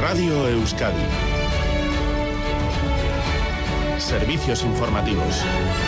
Radio Euskadi. Servicios informativos.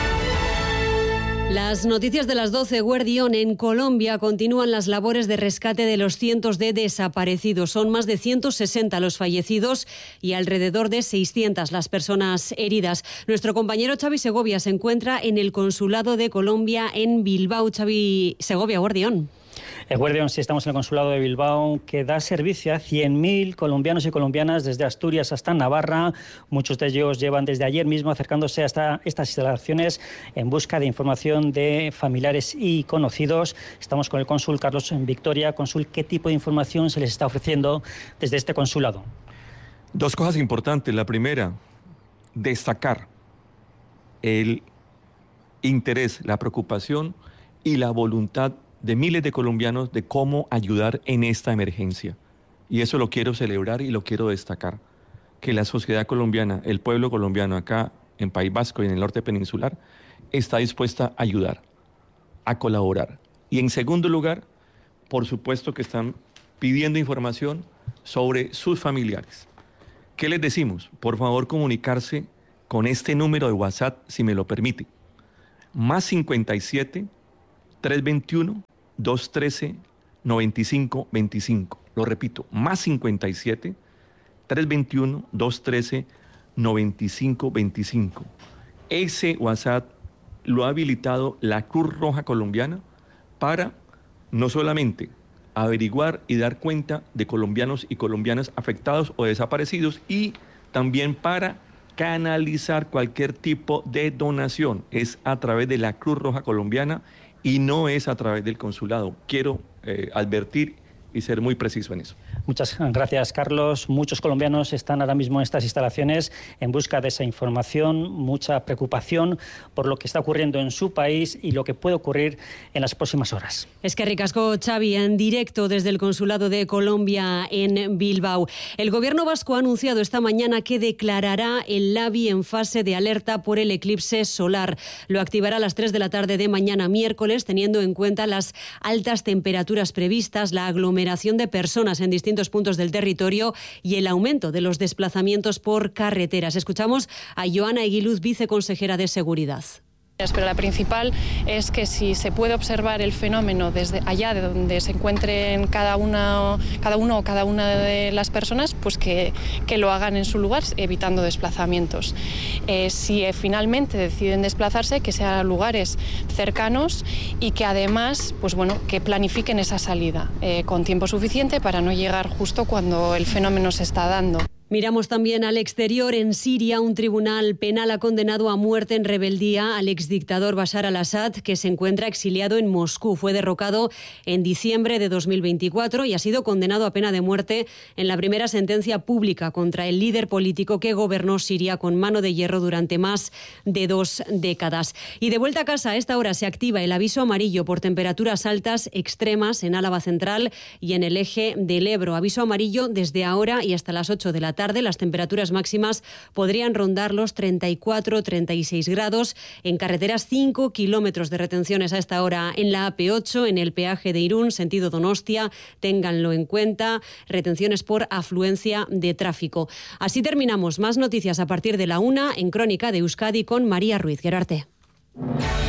Las noticias de las 12, Guardión. En Colombia continúan las labores de rescate de los cientos de desaparecidos. Son más de 160 los fallecidos y alrededor de 600 las personas heridas. Nuestro compañero Xavi Segovia se encuentra en el Consulado de Colombia en Bilbao. Xavi Segovia, Guardión. Guardión, sí, estamos en el Consulado de Bilbao, que da servicio a 100.000 colombianos y colombianas desde Asturias hasta Navarra. Muchos de ellos llevan desde ayer mismo acercándose hasta estas instalaciones en busca de información de familiares y conocidos. Estamos con el cónsul Carlos Victoria. Cónsul, ¿qué tipo de información se les está ofreciendo desde este consulado? Dos cosas importantes. La primera, destacar el interés, la preocupación y la voluntad de miles de colombianos de cómo ayudar en esta emergencia. Y eso lo quiero celebrar y lo quiero destacar. Que la sociedad colombiana, el pueblo colombiano acá en País Vasco y en el norte peninsular, está dispuesta a ayudar, a colaborar. Y en segundo lugar, por supuesto que están pidiendo información sobre sus familiares. ¿Qué les decimos? Por favor, comunicarse con este número de WhatsApp, si me lo permite. Más 57 321 213 9525. Lo repito, más 57 321 213 9525. Ese WhatsApp lo ha habilitado la Cruz Roja Colombiana para no solamente averiguar y dar cuenta de colombianos y colombianas afectados o desaparecidos, y también para canalizar cualquier tipo de donación. Es a través de la Cruz Roja Colombiana y no es a través del consulado. Quiero advertir y ser muy preciso en eso. Muchas gracias, Carlos. Muchos colombianos están ahora mismo en estas instalaciones en busca de esa información, mucha preocupación por lo que está ocurriendo en su país y lo que puede ocurrir en las próximas horas. Es que ricasco, Xavi, en directo desde el Consulado de Colombia en Bilbao. El gobierno vasco ha anunciado esta mañana que declarará el Labi en fase de alerta por el eclipse solar. Lo activará a las 3 de la tarde de mañana miércoles, teniendo en cuenta las altas temperaturas previstas, la aglomeración de personas en distintos puntos del territorio y el aumento de los desplazamientos por carreteras. Escuchamos a Joana Eguiluz, viceconsejera de Seguridad. Pero la principal es que si se puede observar el fenómeno desde allá de donde se encuentren cada uno o cada una de las personas, pues que lo hagan en su lugar, evitando desplazamientos. Si finalmente deciden desplazarse, que sean lugares cercanos y que además, pues bueno, que planifiquen esa salida con tiempo suficiente para no llegar justo cuando el fenómeno se está dando. Miramos también al exterior. En Siria, un tribunal penal ha condenado a muerte en rebeldía al exdictador Bashar al-Assad, que se encuentra exiliado en Moscú. Fue derrocado en diciembre de 2024 y ha sido condenado a pena de muerte en la primera sentencia pública contra el líder político que gobernó Siria con mano de hierro durante más de 2 décadas. Y de vuelta a casa, a esta hora se activa el aviso amarillo por temperaturas altas extremas en Álava Central y en el eje del Ebro. Aviso amarillo desde ahora y hasta las 8 de la tarde. Las temperaturas máximas podrían rondar los 34-36 grados. En carreteras, 5 kilómetros de retenciones a esta hora en la AP8, en el peaje de Irún, sentido Donostia. Ténganlo en cuenta. Retenciones por afluencia de tráfico. Así terminamos. Más noticias a partir de la 1 en Crónica de Euskadi con María Ruiz. Gerarte.